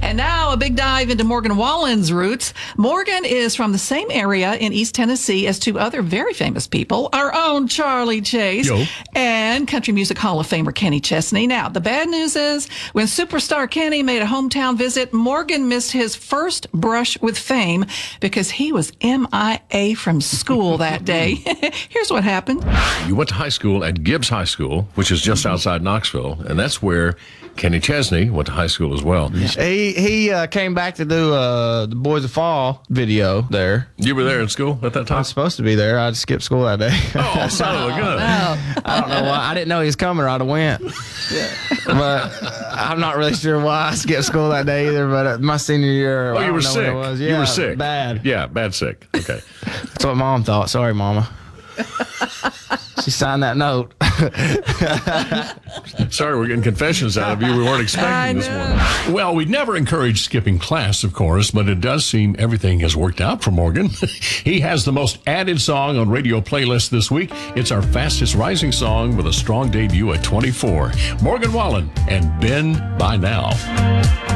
And now a big dive into Morgan Wallen's roots. Morgan is from the same area in East Tennessee as two other very famous people, our own Charlie Chase and Country Music Hall of Famer Kenny Chesney. Now, the bad news is when superstar Kenny made a hometown visit, Morgan missed his first brush with fame because he was MIA from school that day. Here's what happened. You went to high school at Gibbs High School, which is just outside Knoxville, and that's where Kenny Chesney went to high school as well. He came back to do the Boys of Fall video there. You were there in school at that I time? was supposed to be there. I skipped school that day. Oh, son of a gun. I don't know why. I didn't know he was coming or I'd have went. But I'm not really sure why I skipped school that day either. But my senior year, Oh, I you don't were know sick. when it was. Yeah, You were sick. Bad. Yeah, bad sick. Okay. That's what Mom thought. Sorry, Mama. She signed that note. Sorry, we're getting confessions out of you we weren't expecting this morning. Well, we'd never encourage skipping class, of course, but it does seem everything has worked out for Morgan. He has the most added song on radio playlist this week. It's our fastest rising song with a strong debut at 24. Morgan Wallen and Ben By Now.